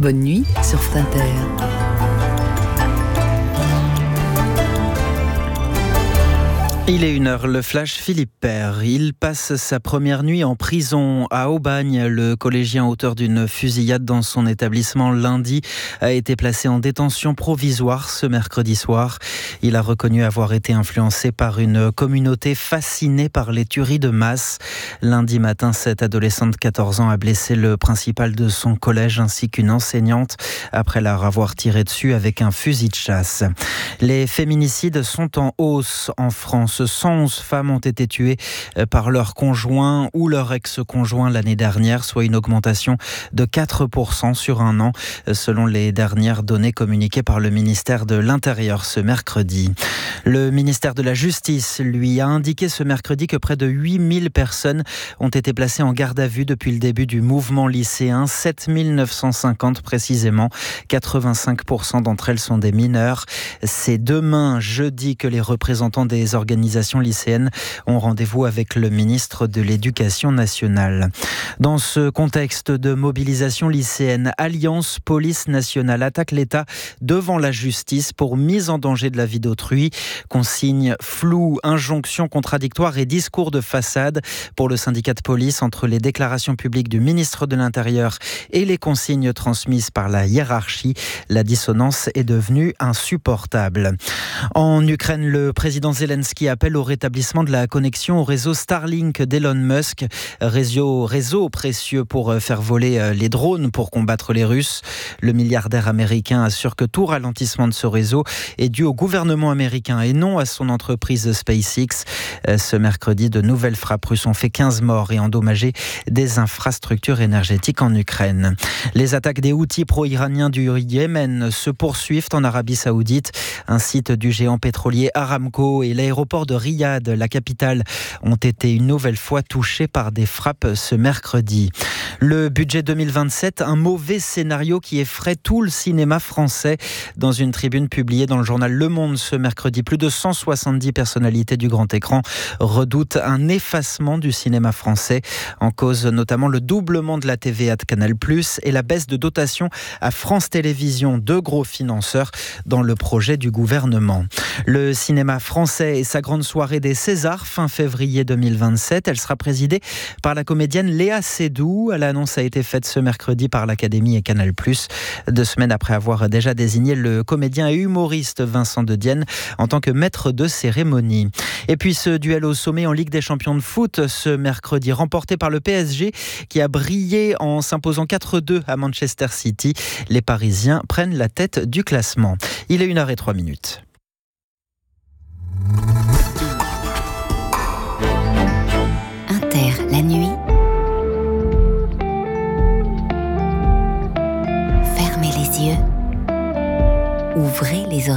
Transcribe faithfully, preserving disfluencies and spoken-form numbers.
Bonne nuit sur France Inter. Il est une heure, le flash Philippe Père. Il passe sa première nuit en prison à Aubagne. Le collégien auteur d'une fusillade dans son établissement lundi a été placé en détention provisoire ce mercredi soir. Il a reconnu avoir été influencé par une communauté fascinée par les tueries de masse. Lundi matin, cette adolescente de quatorze ans a blessé le principal de son collège ainsi qu'une enseignante après leur avoir tiré dessus avec un fusil de chasse. Les féminicides sont en hausse en France. cent onze femmes ont été tuées par leur conjoint ou leur ex-conjoint l'année dernière, soit une augmentation de quatre pour cent sur un an, selon les dernières données communiquées par le ministère de l'Intérieur ce mercredi. Le ministère de la Justice, lui, a indiqué ce mercredi que près de huit mille personnes ont été placées en garde à vue depuis le début du mouvement lycéen, sept mille neuf cent cinquante précisément. quatre-vingt-cinq pour cent d'entre elles sont des mineurs. C'est demain, jeudi, que les représentants des organisations lycéennes ont rendez-vous avec le ministre de l'Éducation nationale. Dans ce contexte de mobilisation lycéenne, Alliance Police Nationale attaque l'État devant la justice pour mise en danger de la vie d'autrui. Consignes floues, injonctions contradictoires et discours de façade pour le syndicat de police entre les déclarations publiques du ministre de l'Intérieur et les consignes transmises par la hiérarchie. La dissonance est devenue insupportable. En Ukraine, le président Zelensky appelle au rétablissement de la connexion au réseau Starlink d'Elon Musk, réseau, réseau précieux pour faire voler les drones pour combattre les Russes. Le milliardaire américain assure que tout ralentissement de ce réseau est dû au gouvernement américain et non à son entreprise SpaceX. Ce mercredi, de nouvelles frappes russes ont fait quinze morts et endommagé des infrastructures énergétiques en Ukraine. Les attaques des Houthis pro-iraniens du Yémen se poursuivent en Arabie Saoudite. Un site du géant pétrolier Aramco et l'aéroport de Riyad, la capitale, ont été une nouvelle fois touchés par des frappes ce mercredi. Le budget deux mille vingt-sept, un mauvais scénario qui effraie tout le cinéma français. Dans une tribune publiée dans le journal Le Monde ce mercredi, plus de cent soixante-dix personnalités du grand écran redoutent un effacement du cinéma français. En cause notamment le doublement de la T V A de Canal plus, et la baisse de dotation à France Télévisions, deux gros financeurs dans le projet du gouvernement. Le cinéma français et sa grande soirée des Césars fin février deux mille vingt-sept. Elle sera présidée par la comédienne Léa Seydoux. L'annonce a été faite ce mercredi par l'Académie et Canal plus, deux semaines après avoir déjà désigné le comédien et humoriste Vincent De Dienne en tant que maître de cérémonie. Et puis ce duel au sommet en Ligue des champions de foot ce mercredi, remporté par le P S G qui a brillé en s'imposant quatre deux à Manchester City. Les Parisiens prennent la tête du classement. Il est une heure et trois minutes. Inter, la nuit. Fermez les yeux. Ouvrez les oreilles.